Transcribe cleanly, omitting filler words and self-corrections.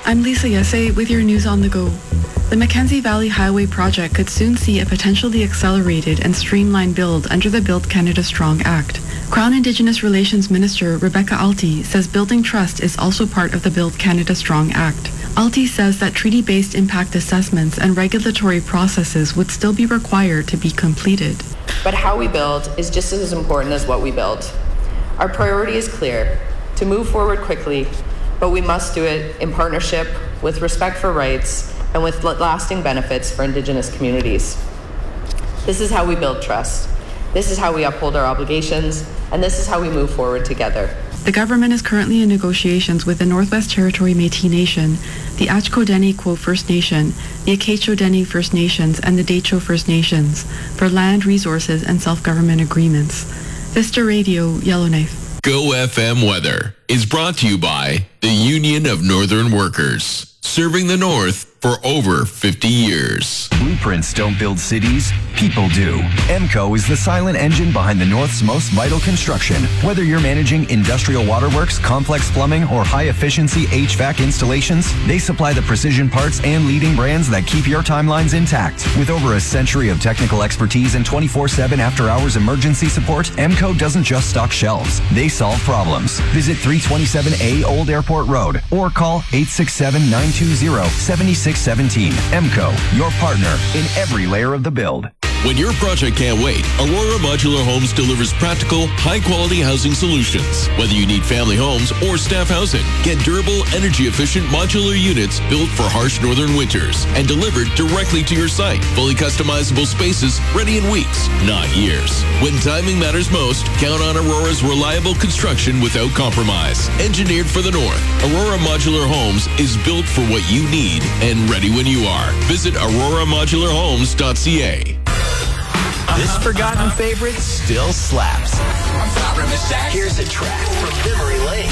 I'm Lisa Yesse with your news on the go. The Mackenzie Valley Highway project could soon see a potentially accelerated and streamlined build under the Build Canada Strong Act. Crown Indigenous Relations Minister Rebecca Alty says building trust is also part of the Build Canada Strong Act. Alty says that treaty-based impact assessments and regulatory processes would still be required to be completed. But how we build is just as important as what we build. Our priority is clear, to move forward quickly, but we must do it in partnership with respect for rights and with lasting benefits for Indigenous communities. This is how we build trust. This is how we uphold our obligations, and this is how we move forward together. The government is currently in negotiations with the Northwest Territory Métis Nation, the Achko-Dene-Quo First Nation, the Akecho-Dene First Nations, and the Dehcho First Nations for land, resources, and self-government agreements. Vista Radio, Yellowknife. Go FM Weather is brought to you by the Union of Northern Workers, serving the North for over 50 years. Blueprints don't build cities, people do. EMCO is the silent engine behind the North's most vital construction. Whether you're managing industrial waterworks, complex plumbing, or high-efficiency HVAC installations, they supply the precision parts and leading brands that keep your timelines intact. With over a century of technical expertise and 24/7 after-hours emergency support, EMCO doesn't just stock shelves. They solve problems. Visit 327A Old Airport Road or call 867-920-7617. EMCO, your partner in every layer of the build. When your project can't wait, Aurora Modular Homes delivers practical, high-quality housing solutions. Whether you need family homes or staff housing, get durable, energy-efficient modular units built for harsh northern winters and delivered directly to your site. Fully customizable spaces ready in weeks, not years. When timing matters most, count on Aurora's reliable construction without compromise. Engineered for the North, Aurora Modular Homes is built for what you need and ready when you are. Visit auroramodularhomes.ca. This forgotten favorite still slaps. Here's a track from Memory Lane.